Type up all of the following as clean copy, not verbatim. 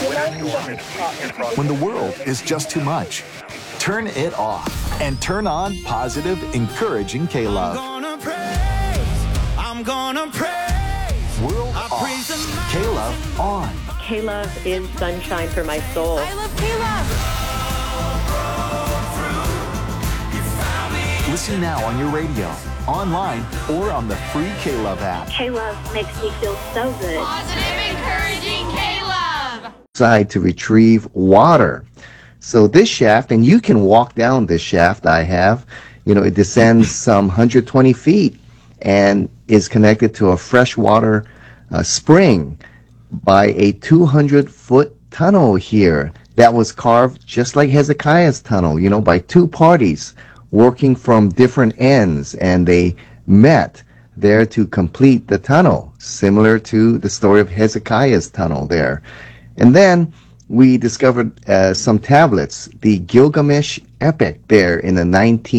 When the world is just too much, turn it off and turn on positive, encouraging K-Love. I'm gonna praise. World off, K-Love on. K-Love is sunshine for my soul. I love K-Love. Listen now on your radio, online, or on the free K-Love app. K-Love makes me feel so good. Positive, encouraging K-Love. Side to retrieve water. So this shaft, and you can walk down this shaft I have, it descends some 120 feet and is connected to a freshwater spring by a 200-foot tunnel here that was carved just like Hezekiah's tunnel, by two parties working from different ends, and they met there to complete the tunnel, similar to the story of Hezekiah's tunnel there. And then we discovered some tablets, the Gilgamesh epic there in the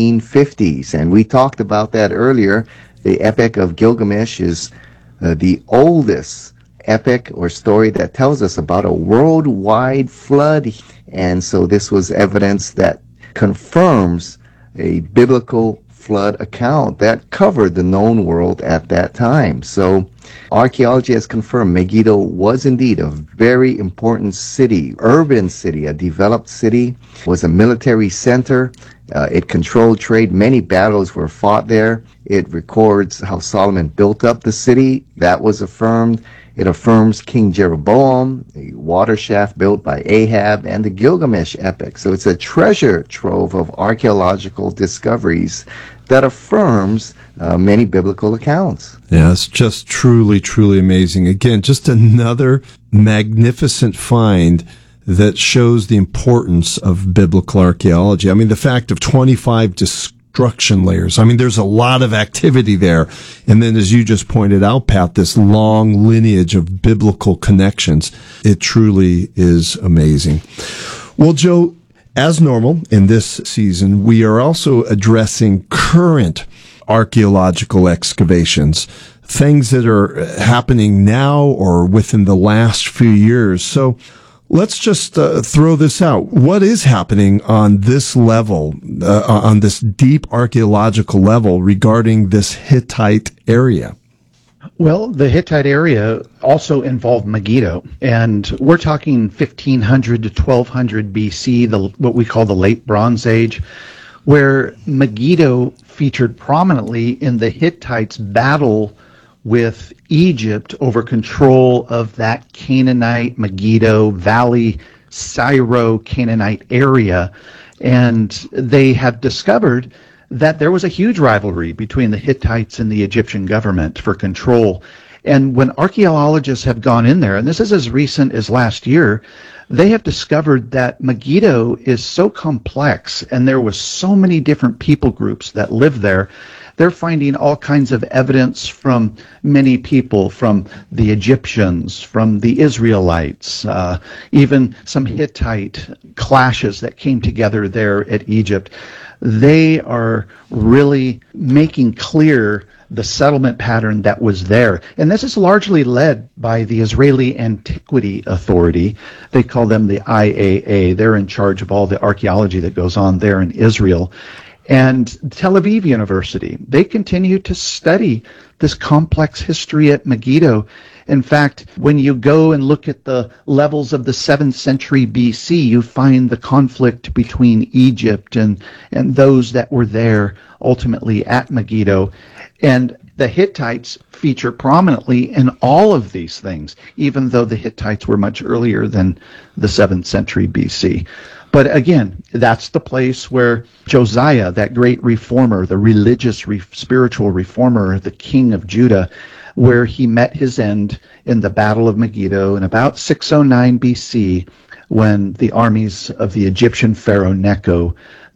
1950s, and we talked about that earlier. The Epic of Gilgamesh is the oldest epic or story that tells us about a worldwide flood, and so this was evidence that confirms a biblical flood account that covered the known world at that time. So archaeology has confirmed Megiddo was indeed a very important city, urban city, a developed city, was a military center. It controlled trade. Many battles were fought there. It records how Solomon built up the city. That was affirmed. It affirms King Jeroboam, the water shaft built by Ahab, and the Gilgamesh epic. So it's a treasure trove of archaeological discoveries that affirms many biblical accounts. Yeah, it's just truly, truly amazing. Again, just another magnificent find that shows the importance of biblical archaeology. I mean, the fact of 25 destruction layers. I mean, there's a lot of activity there. And then, as you just pointed out, Pat, this long lineage of biblical connections. It truly is amazing. Well, Joe, as normal in this season, we are also addressing current archaeological excavations, things that are happening now or within the last few years. So let's just throw this out. What is happening on this level, on this deep archaeological level regarding this Hittite area? Well, the Hittite area also involved Megiddo, and we're talking 1500 to 1200 BC, what we call the Late Bronze Age, where Megiddo featured prominently in the Hittites' battle with Egypt over control of that Canaanite, Megiddo Valley, Syro-Canaanite area. And they have discovered that there was a huge rivalry between the Hittites and the Egyptian government for control. And when archaeologists have gone in there, and this is as recent as last year, they have discovered that Megiddo is so complex and there was so many different people groups that lived there. They're finding all kinds of evidence from many people, from the Egyptians, from the Israelites, even some Hittite clashes that came together there at Egypt. They are really making clear the settlement pattern that was there. And this is largely led by the Israeli Antiquity Authority. They call them the IAA. They're in charge of all the archaeology that goes on there in Israel. And Tel Aviv University, they continue to study this complex history at Megiddo. In fact, when you go and look at the levels of the 7th century BC, you find the conflict between Egypt and those that were there ultimately at Megiddo. And the Hittites feature prominently in all of these things, even though the Hittites were much earlier than the 7th century BC. But again, that's the place where Josiah, that great reformer, the religious, spiritual reformer, the king of Judah, where he met his end in the Battle of Megiddo in about 609 BC, when the armies of the Egyptian pharaoh Necho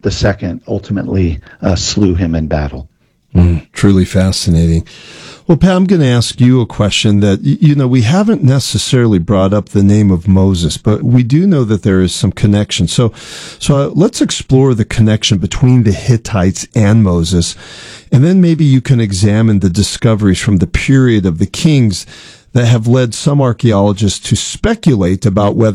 II ultimately slew him in battle. Truly fascinating. Well, Pat, I'm going to ask you a question that, we haven't necessarily brought up the name of Moses, but we do know that there is some connection. So let's explore the connection between the Hittites and Moses, and then maybe you can examine the discoveries from the period of the kings that have led some archaeologists to speculate about whether